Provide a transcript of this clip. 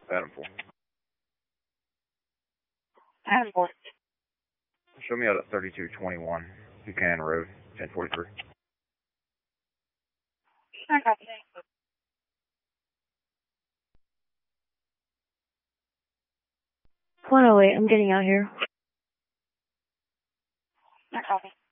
Adam 4. Adam 4. Show me out at 3221 Buchanan Road, 1043. I copy. 108, I'm getting out here. I copy.